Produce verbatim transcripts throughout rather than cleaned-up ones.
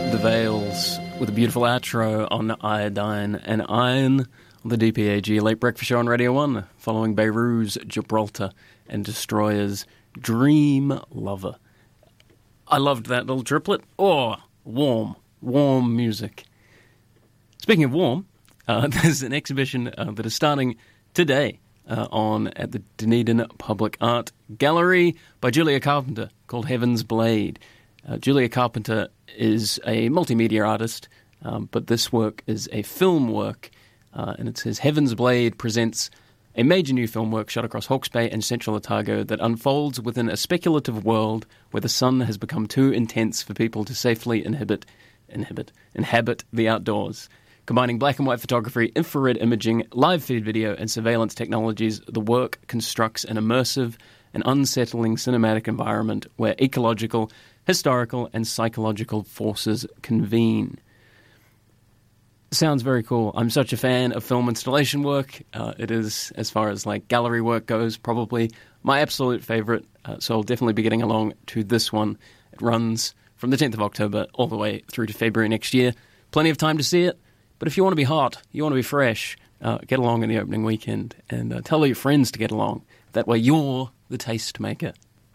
The Veils with a beautiful outro on Iodine and Iron on the D P A G Late Breakfast Show on Radio one, following Beirut's Gibraltar and Destroyer's Dream Lover. I loved that little triplet. Oh, warm, warm music. Speaking of warm, uh, there's an exhibition uh, that is starting today uh, on at the Dunedin Public Art Gallery by Julia Carpenter called Heaven's Blade. Uh, Julia Carpenter is a multimedia artist, um, but this work is a film work, uh, and it says Heaven's Blade presents a major new film work shot across Hawke's Bay and Central Otago that unfolds within a speculative world where the sun has become too intense for people to safely inhibit, inhibit, inhabit the outdoors. Combining black and white photography, infrared imaging, live feed video, and surveillance technologies, the work constructs an immersive and unsettling cinematic environment where ecological, historical, and psychological forces convene. Sounds very cool. I'm such a fan of film installation work. Uh, it is, as far as like gallery work goes, probably my absolute favorite. Uh, so I'll definitely be getting along to this one. It runs from the tenth of October all the way through to February next year. Plenty of time to see it. But if you want to be hot, you want to be fresh, uh, get along in the opening weekend and uh, tell all your friends to get along. That way you're the taste maker.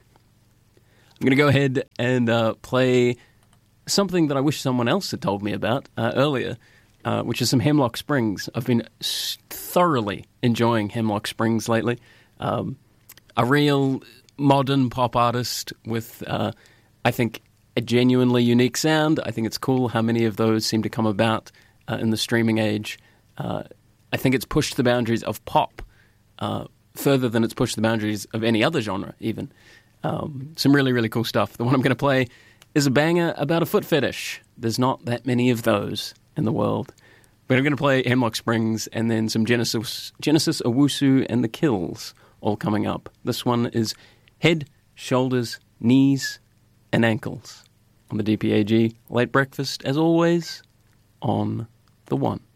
I'm going to go ahead and uh, play something that I wish someone else had told me about uh, earlier, uh, which is some Hemlock Springs. I've been thoroughly enjoying Hemlock Springs lately. Um, a real modern pop artist with, uh, I think, a genuinely unique sound. I think it's cool how many of those seem to come about uh, in the streaming age. Uh, I think it's pushed the boundaries of pop uh, further than it's pushed the boundaries of any other genre, even. Um, some really, really cool stuff. The one I'm going to play is a banger about a foot fetish. There's not that many of those in the world. But I'm going to play Hemlock Springs and then some Genesis, Genesis Owusu and the Kills all coming up. This one is Head, Shoulders, Knees, and Ankles on the D P A G Late Breakfast, as always, on the One.